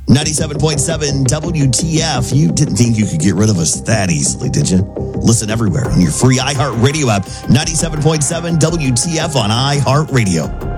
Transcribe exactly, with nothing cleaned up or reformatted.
ninety-seven point seven W T F. You didn't think you could get rid of us that easily, did you? Listen everywhere on your free iHeartRadio app. ninety-seven point seven W T F on iHeartRadio.